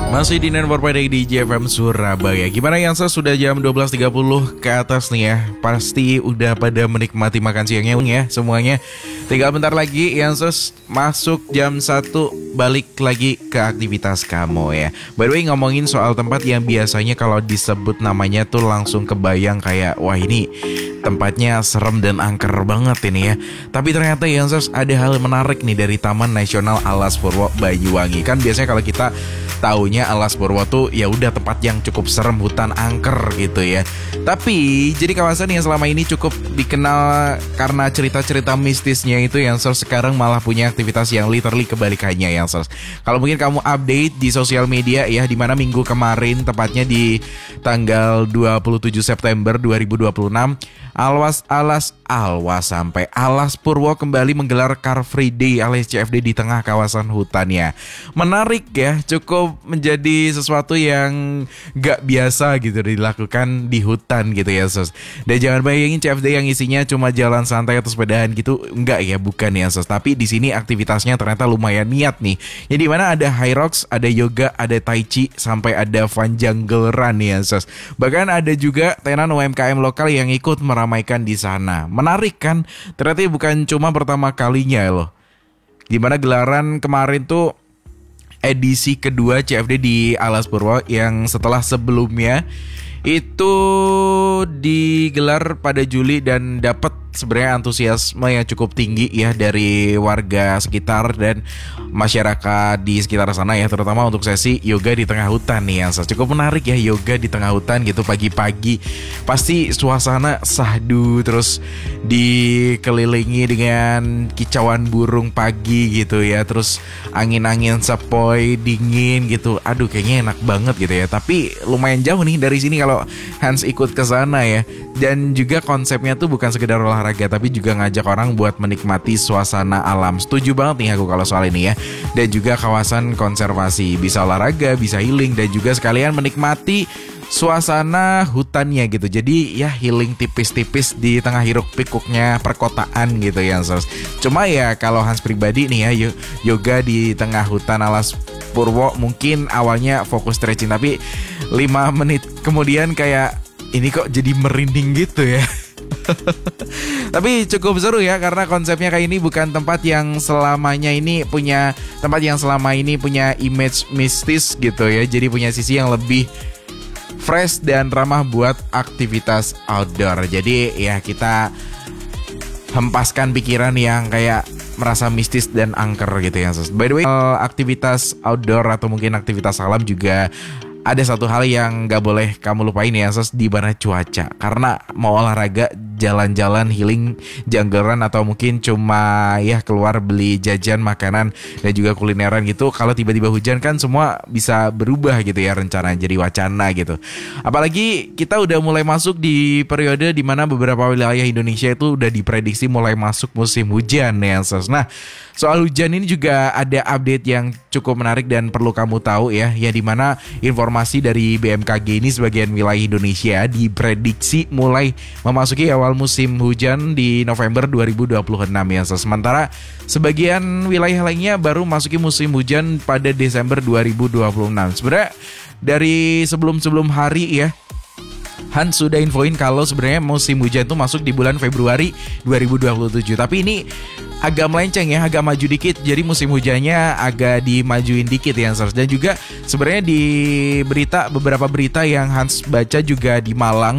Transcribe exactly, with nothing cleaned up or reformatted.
Masih di Network Pada di J F M Surabaya. Gimana yang sudah jam dua belas tiga puluh ke atas nih ya. Pasti udah pada menikmati makan siangnya ya semuanya. Tinggal bentar lagi yang sus masuk jam satu balik lagi ke aktivitas kamu ya. By the way, ngomongin soal tempat yang biasanya kalau disebut namanya tuh langsung kebayang kayak wah ini tempatnya serem dan angker banget ini ya. Tapi ternyata yang sus ada hal menarik nih dari Taman Nasional Alas Purwo Banyuwangi. Kan biasanya kalau kita taunya Alas Purwo tuh ya udah tempat yang cukup serem, hutan angker gitu ya. Tapi jadi kawasan yang selama ini cukup dikenal karena cerita-cerita mistisnya itu yang sos sekarang malah punya aktivitas yang literally kebalikannya yang sos. Kalau mungkin kamu update di sosial media ya, di mana minggu kemarin tepatnya di tanggal dua puluh tujuh September dua ribu dua puluh enam, Alwas Alas Alwas sampai Alas Purwo kembali menggelar Car Free Day alias C F D di tengah kawasan hutannya. Menarik ya, cukup menjadi sesuatu yang gak biasa gitu dilakukan di hutan gitu ya sos. Dan jangan bayangin C F D yang isinya cuma jalan santai atau sepedahan gitu, enggak ya, bukan ya sos. Tapi di sini aktivitasnya ternyata lumayan niat nih. Jadi di mana ada high rocks, ada yoga, ada tai chi, sampai ada fun jungle run ya sos. Bahkan ada juga tenan U M K M lokal yang ikut meramaikan di sana. Menarik kan? Ternyata bukan cuma pertama kalinya loh. Dimana gelaran kemarin tuh edisi kedua C F D di Alas Purwo yang setelah sebelumnya itu digelar pada Juli dan dapat sebenarnya antusiasme yang cukup tinggi ya dari warga sekitar dan masyarakat di sekitar sana ya, terutama untuk sesi yoga di tengah hutan nih yang cukup menarik ya. Yoga di tengah hutan gitu pagi-pagi pasti suasana sahdu, terus dikelilingi dengan kicauan burung pagi gitu ya, terus angin-angin sepoi dingin gitu. Aduh kayaknya enak banget gitu ya. Tapi lumayan jauh nih dari sini kalau Hans ikut ke sana ya. Dan juga konsepnya tuh bukan sekedar olahraga, tapi juga ngajak orang buat menikmati suasana alam. Setuju banget nih aku kalau soal ini ya. Dan juga kawasan konservasi, bisa olahraga, bisa healing, dan juga sekalian menikmati suasana hutannya gitu. Jadi ya healing tipis-tipis di tengah hiruk pikuknya perkotaan gitu ya sos. Cuma ya kalau Hans pribadi nih ya, yoga di tengah hutan Alas Purwo mungkin awalnya fokus stretching, tapi lima menit kemudian kayak ini kok jadi merinding gitu ya. Tapi cukup seru ya, karena konsepnya kayak ini bukan tempat yang selamanya ini punya tempat yang selama ini punya image mistis gitu ya. Jadi punya sisi yang lebih fresh dan ramah buat aktivitas outdoor. Jadi ya kita hempaskan pikiran yang kayak merasa mistis dan angker gitu ya. By the way, aktivitas outdoor atau mungkin aktivitas alam juga ada satu hal yang gak boleh kamu lupain ya sos, di mana cuaca. Karena mau olahraga, jalan-jalan, healing, jungleran, atau mungkin cuma ya keluar beli jajan, makanan, dan juga kulineran gitu, kalau tiba-tiba hujan kan semua bisa berubah gitu ya rencana jadi wacana gitu. Apalagi kita udah mulai masuk di periode di mana beberapa wilayah Indonesia itu udah diprediksi mulai masuk musim hujan ya sos. Nah, soal hujan ini juga ada update yang cukup menarik dan perlu kamu tahu ya, ya dimana informasi dari B M K G ini sebagian wilayah Indonesia diprediksi mulai memasuki awal musim hujan di November dua ribu dua puluh enam ya. Sementara sebagian wilayah lainnya baru masuki musim hujan pada Desember dua ribu dua puluh enam. Sebenarnya dari sebelum-sebelum hari ya, Hans sudah infoin kalau sebenarnya musim hujan itu masuk di bulan Februari dua ribu dua puluh tujuh. Tapi ini agak melenceng ya, agak maju dikit. Jadi musim hujannya agak dimajuin dikit ya Hans. Dan juga sebenarnya di berita, beberapa berita yang Hans baca juga di Malang